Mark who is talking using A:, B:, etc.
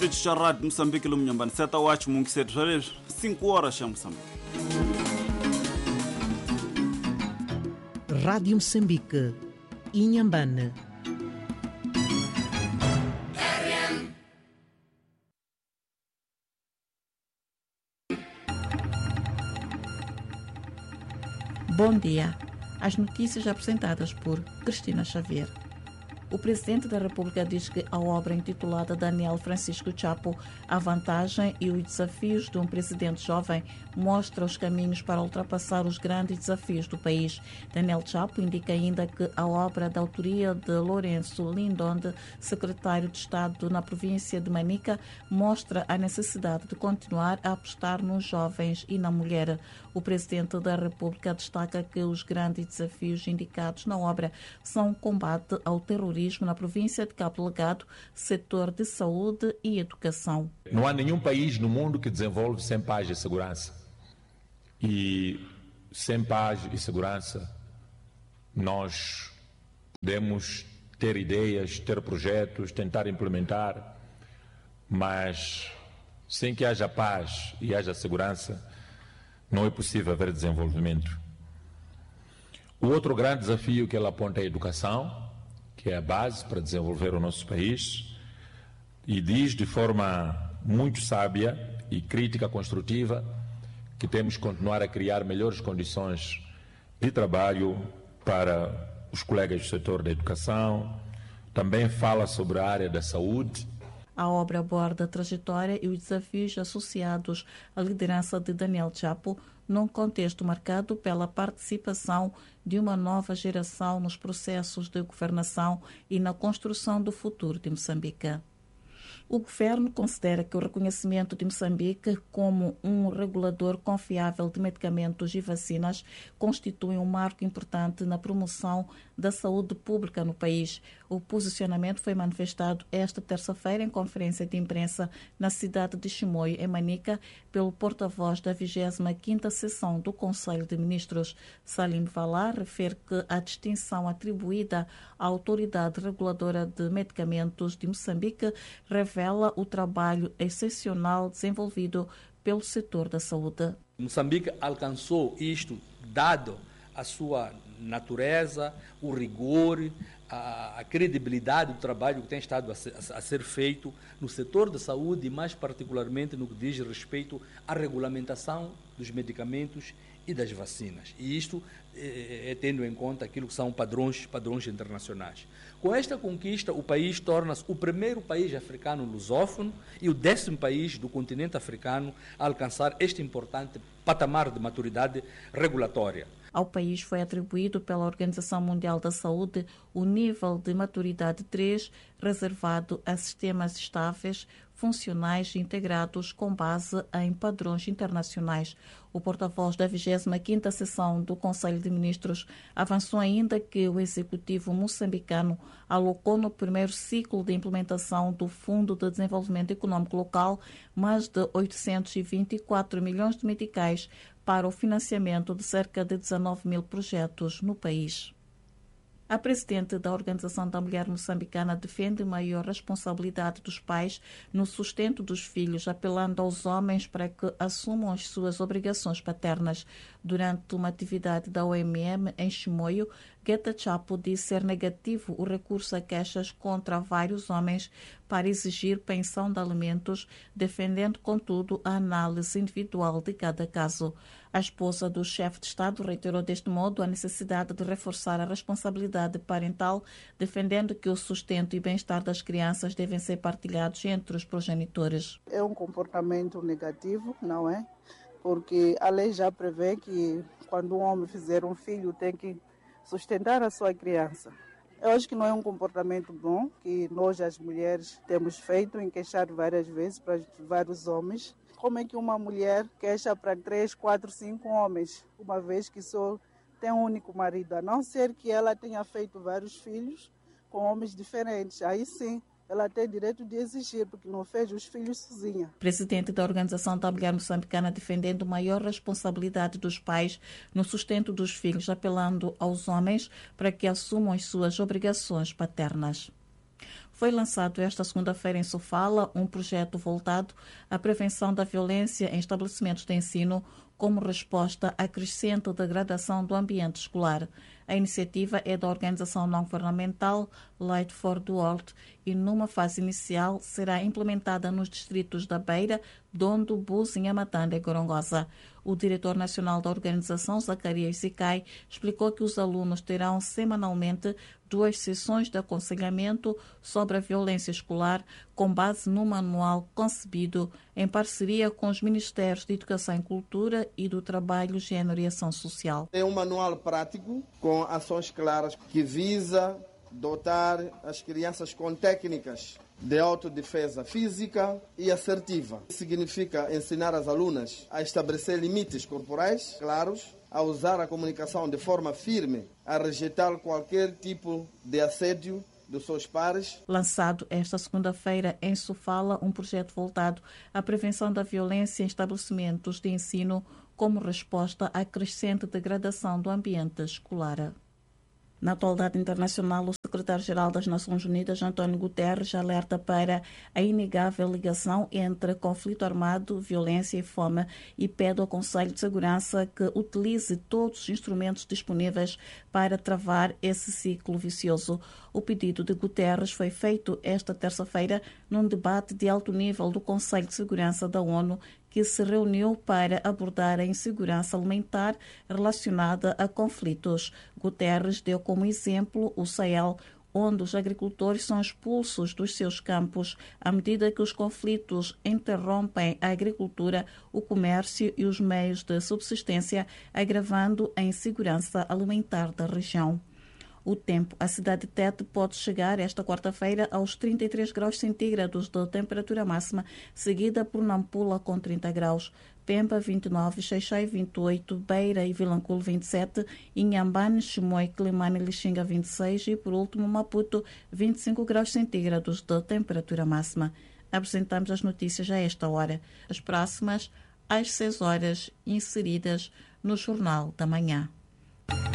A: Estúdio de Charrad de Moçambique, Lumiamban, 7 horas, 5 horas em Moçambique.
B: Rádio Moçambique, Inhambane.
C: Bom dia. As notícias apresentadas por Cristina Xavier. O Presidente da República diz que a obra intitulada Daniel Francisco Chapo, a vantagem e os desafios de um presidente jovem, mostra os caminhos para ultrapassar os grandes desafios do país. Daniel Chapo indica ainda que a obra da autoria de Lourenço Lindonde, secretário de Estado na província de Manica, mostra a necessidade de continuar a apostar nos jovens e na mulher. O Presidente da República destaca que os grandes desafios indicados na obra são o combate ao terrorismo na província de Cabo Delgado, setor de saúde e educação.
D: Não há nenhum país no mundo que desenvolve sem paz e segurança. E sem paz e segurança, nós podemos ter ideias, ter projetos, tentar implementar, mas sem que haja paz e haja segurança, não é possível haver desenvolvimento. O outro grande desafio que ela aponta é a educação, que é a base para desenvolver o nosso país, e diz de forma muito sábia e crítica construtiva que temos que continuar a criar melhores condições de trabalho para os colegas do setor da educação. Também fala sobre a área da saúde.
C: A obra aborda a trajetória e os desafios associados à liderança de Daniel Chapo num contexto marcado pela participação de uma nova geração nos processos de governação e na construção do futuro de Moçambique. O governo considera que o reconhecimento de Moçambique como um regulador confiável de medicamentos e vacinas constitui um marco importante na promoção da saúde pública no país. O posicionamento foi manifestado esta terça-feira em conferência de imprensa na cidade de Chimoio, em Manica, pelo porta-voz da 25ª sessão do Conselho de Ministros. Salim Valar refere que a distinção atribuída à Autoridade Reguladora de Medicamentos de Moçambique revela o trabalho excepcional desenvolvido pelo setor da saúde.
E: Moçambique alcançou isto dado a sua natureza, o rigor, a credibilidade do trabalho que tem estado a ser feito no setor da saúde e mais particularmente no que diz respeito à regulamentação dos medicamentos e das vacinas. E isto é tendo em conta aquilo que são padrões internacionais. Com esta conquista, o país torna-se o primeiro país africano lusófono e o 10º país do continente africano a alcançar este importante patamar de maturidade regulatória.
C: Ao país foi atribuído pela Organização Mundial da Saúde o nível de maturidade 3, reservado a sistemas estáveis, funcionais e integrados com base em padrões internacionais. O porta-voz da 25ª sessão do Conselho de Ministros avançou ainda que o Executivo moçambicano alocou no primeiro ciclo de implementação do Fundo de Desenvolvimento Econômico Local mais de 824 milhões de meticais para o financiamento de cerca de 19 mil projetos no país. A presidente da Organização da Mulher Moçambicana defende maior responsabilidade dos pais no sustento dos filhos, apelando aos homens para que assumam as suas obrigações paternas. Durante uma atividade da OMM em Chimoio, Geta Chapo disse ser negativo o recurso a queixas contra vários homens para exigir pensão de alimentos, defendendo, contudo, a análise individual de cada caso. A esposa do chefe de Estado reiterou deste modo a necessidade de reforçar a responsabilidade parental, defendendo que o sustento e bem-estar das crianças devem ser partilhados entre os progenitores.
F: É um comportamento negativo, não é? Porque a lei já prevê que quando um homem fizer um filho tem que sustentar a sua criança. Eu acho que não é um comportamento bom que nós, as mulheres, temos feito em queixar várias vezes para vários homens. Como é que uma mulher queixa para 3, 4, 5 homens, uma vez que só tem um único marido, a não ser que ela tenha feito vários filhos com homens diferentes. Aí sim, ela tem direito de exigir, porque não fez os filhos sozinha.
C: Presidente da Organização da Mulher Moçambicana defendendo maior responsabilidade dos pais no sustento dos filhos, apelando aos homens para que assumam as suas obrigações paternas. foi lançado esta segunda-feira em Sofala um projeto voltado à prevenção da violência em estabelecimentos de ensino como resposta à crescente degradação do ambiente escolar. A iniciativa é da organização não-governamental Light for the World e, numa fase inicial, será implementada nos distritos da Beira, Dondo, Bus, Inhamatanda e Gorongosa. O diretor nacional da organização, Zacarias Zicai, explicou que os alunos terão semanalmente 2 sessões de aconselhamento sobre a violência escolar com base no manual concebido em parceria com os Ministérios de Educação e Cultura e do Trabalho, Gênero e Ação Social.
G: É um manual prático com ações claras que visa dotar as crianças com técnicas de autodefesa física e assertiva. Significa ensinar as alunas a estabelecer limites corporais claros, a usar a comunicação de forma firme, a rejeitar qualquer tipo de assédio dos seus pares.
C: Lançado esta segunda-feira em Sofala um projeto voltado à prevenção da violência em estabelecimentos de ensino como resposta à crescente degradação do ambiente escolar. Na atualidade internacional, o secretário-geral das Nações Unidas, António Guterres, alerta para a inegável ligação entre conflito armado, violência e fome e pede ao Conselho de Segurança que utilize todos os instrumentos disponíveis para travar esse ciclo vicioso. O pedido de Guterres foi feito esta terça-feira num debate de alto nível do Conselho de Segurança da ONU, que se reuniu para abordar a insegurança alimentar relacionada a conflitos. Guterres deu como exemplo o Sahel, onde os agricultores são expulsos dos seus campos à medida que os conflitos interrompem a agricultura, o comércio e os meios de subsistência, agravando a insegurança alimentar da região. O tempo. A cidade de Tete pode chegar esta quarta-feira aos 33 graus centígrados de temperatura máxima, seguida por Nampula com 30 graus, Pemba 29, Xai-Xai 28, Beira e Vilanculo 27, Inhambane, Chimoio, Climane e Lixinga 26 e, por último, Maputo 25 graus centígrados de temperatura máxima. Apresentamos as notícias a esta hora. As próximas às 6 horas, inseridas no Jornal da Manhã.